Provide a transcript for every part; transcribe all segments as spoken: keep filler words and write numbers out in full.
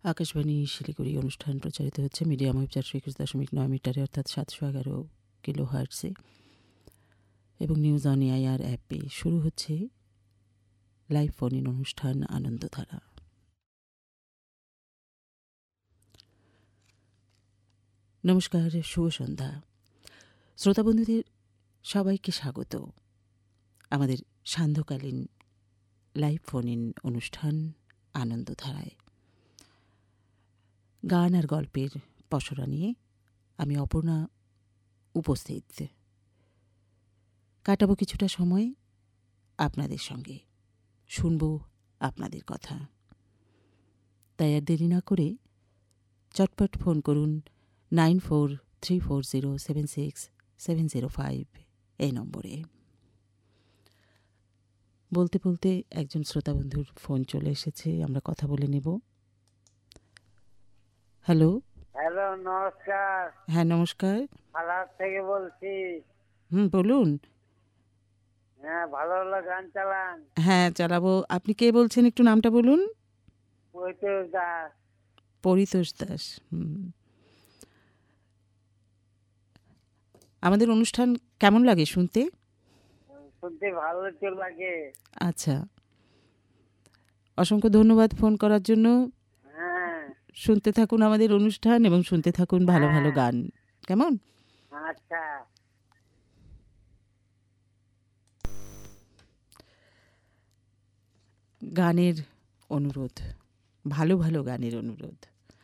আকাশবাণী শিলিগুড়ি অনুষ্ঠান প্রচারিত হচ্ছে মিডিয়াম ওয়েভ চারশো একুশ দশমিক নয় মিটারে অর্থাৎ সাতশো এগারো কিলো হার্টসে এবং নিউজ অন এআইআর অ্যাপে। শুরু হচ্ছে লাইভ ফোন ইন অনুষ্ঠান আনন্দধারা। নমস্কার, শুভ সন্ধ্যা শ্রোতাবন্ধুদের সবাইকে স্বাগত আমাদের সান্ধ্যকালীন লাইভ ফোন ইন অনুষ্ঠান আনন্দধারায়। গান আর গল্পের পসরা নিয়ে আমি অপর্ণা উপস্থিত। কাটাবো কিছুটা সময় আপনাদের সঙ্গে, শুনব আপনাদের কথা। তাই আর দেরি না করে চটপট ফোন করুন nine four three four zero seven six seven zero five এই নম্বরে। বলতে বলতে একজন শ্রোতাবন্ধুর ফোন চলে এসেছে, আমরা কথা বলে নেব। হ্যালো। হ্যালো, নমস্কার। হ্যাঁ নমস্কার। হালার থেকে বলছি। হুম বলুন। হ্যাঁ, ভালো ভালো গান চালান। হ্যাঁ চালাবো। আপনি কে বলছেন একটু নামটা বলুন? পরিতোষ দাস। পরিতোষ দাস। হুম, আমাদের অনুষ্ঠান কেমন লাগে শুনতে? শুনতে ভালো তো লাগে। আচ্ছা, অসংখ্য ধন্যবাদ ফোন করার জন্য। হ্যাঁ শুনতে থাকুন আমাদের অনুষ্ঠান এবং শুনতে থাকুন ভালো ভালো গান। কেমন? আচ্ছা। গানের অনুরোধ, ভালো ভালো গানের অনুরোধ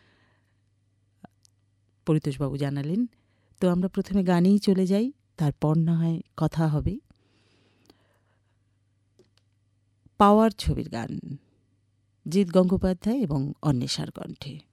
পরিতোষবাবু জানালেন। তো আমরা প্রথমে গানেই চলে যাই, তারপর না হয় কথা হবে। পাওয়ার ছবির গান, জিৎ গঙ্গোপাধ্যায় এবং অন্বেষার কণ্ঠে।